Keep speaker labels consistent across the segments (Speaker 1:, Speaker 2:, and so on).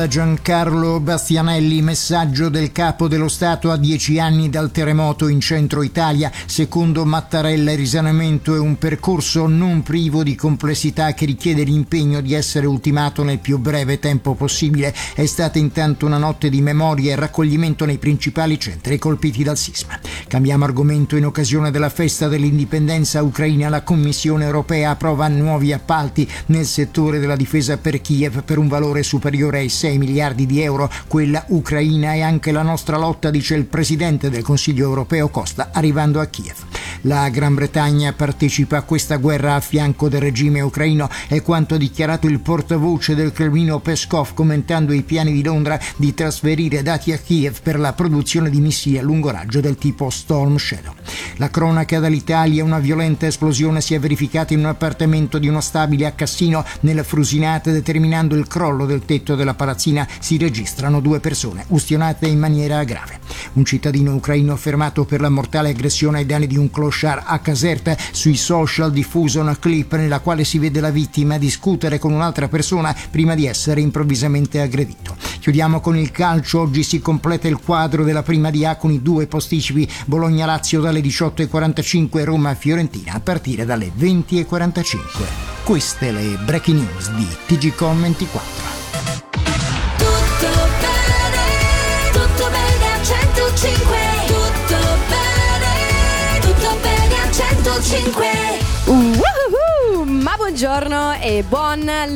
Speaker 1: Giancarlo Bastianelli, messaggio del capo dello Stato a 10 anni dal terremoto in centro Italia. Secondo Mattarella il risanamento è un percorso non privo di complessità che richiede l'impegno di essere ultimato nel più breve tempo possibile. È stata intanto una notte di memoria e raccoglimento nei principali centri colpiti dal sisma. Cambiamo argomento. In occasione della festa dell'indipendenza ucraina, la Commissione europea approva nuovi appalti nel settore della difesa per Kiev per un valore superiore ai 6 miliardi di euro. Quella ucraina è anche la nostra lotta, dice il presidente del Consiglio europeo Costa, arrivando a Kiev. La Gran Bretagna partecipa a questa guerra a fianco del regime ucraino, è quanto ha dichiarato il portavoce del Cremlino Peskov, commentando i piani di Londra di trasferire dati a Kiev per la produzione di missili a lungo raggio del tipo Storm Shadow. La cronaca dall'Italia: una violenta esplosione si è verificata in un appartamento di uno stabile a Cassino nel Frusinate, determinando il crollo del tetto della palazzina. Si registrano 2 persone ustionate in maniera grave. Un cittadino ucraino fermato per la mortale aggressione ai danni di un clochard a Caserta. Sui social diffusa una clip nella quale si vede la vittima discutere con un'altra persona prima di essere improvvisamente aggredito. Chiudiamo con il calcio. Oggi si completa il quadro della prima di A con i 2 posticipi: Bologna-Lazio dalle 18:45, Roma-Fiorentina a partire dalle 20:45. Queste le breaking news di TGcom24.
Speaker 2: Tutto bene a 105. Tutto bene a 105.
Speaker 3: Ma buongiorno e buon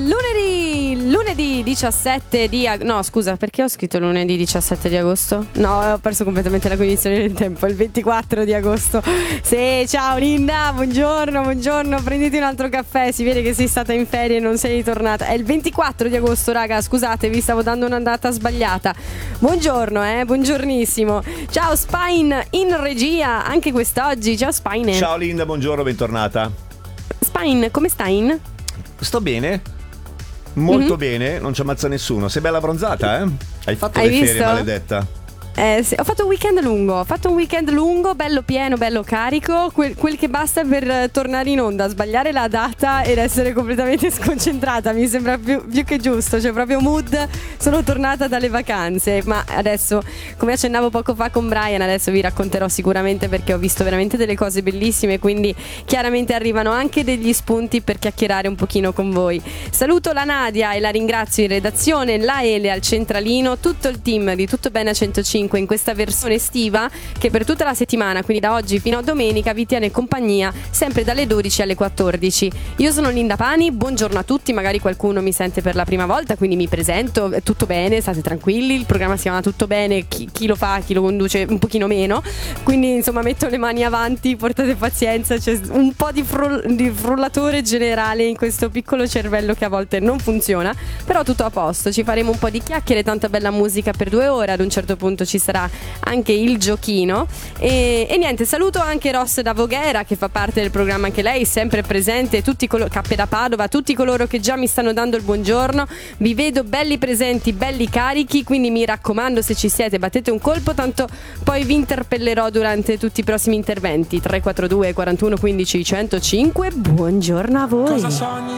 Speaker 3: lunedì 17 di no, scusa, perché ho scritto lunedì 17 di agosto? No, ho perso completamente la cognizione del tempo. Il 24 di agosto. Sì, ciao Linda, buongiorno, prenditi un altro caffè, si vede che sei stata in ferie e non sei ritornata. È il 24 di agosto, raga, scusate, vi stavo dando una data sbagliata. Buongiorno, buongiornissimo. Ciao Spine in regia anche quest'oggi. Ciao Spine.
Speaker 4: Ciao Linda, buongiorno, bentornata.
Speaker 3: Spine, come stai?
Speaker 4: Sto bene, molto bene, non ci ammazza nessuno. Sei bella bronzata, eh? Hai fatto
Speaker 3: Hai
Speaker 4: le ferie,
Speaker 3: visto?
Speaker 4: maledetta.
Speaker 3: Sì, ho fatto un weekend lungo, bello pieno, bello carico, quel che basta per tornare in onda, sbagliare la data ed essere completamente sconcentrata. Mi sembra più che giusto, cioè proprio mood, sono tornata dalle vacanze. Ma adesso, come accennavo poco fa con Brian, adesso vi racconterò sicuramente, perché ho visto veramente delle cose bellissime, quindi chiaramente arrivano anche degli spunti per chiacchierare un pochino con voi. Saluto la Nadia e la ringrazio in redazione, la Ele al centralino, tutto il team di Tutto Bene a 105 in questa versione estiva che per tutta la settimana, quindi da oggi fino a domenica, vi tiene compagnia sempre dalle 12 alle 14. Io sono Linda Pani, buongiorno a tutti, magari qualcuno mi sente per la prima volta, quindi mi presento. Tutto bene, state tranquilli, il programma si chiama Tutto Bene, chi lo fa, chi lo conduce un pochino meno, quindi insomma metto le mani avanti, portate pazienza, c'è un po' di frullatore generale in questo piccolo cervello che a volte non funziona, però tutto a posto. Ci faremo un po' di chiacchiere, tanta bella musica per 2 ore, ad un certo punto ci sarà anche il giochino e niente, saluto anche Ross da Voghera, che fa parte del programma anche lei, sempre presente, Cappe da Padova, tutti coloro che già mi stanno dando il buongiorno. Vi vedo belli presenti, belli carichi, quindi mi raccomando, se ci siete battete un colpo, tanto poi vi interpellerò durante tutti i prossimi interventi. 342 41 15 105. Buongiorno a voi.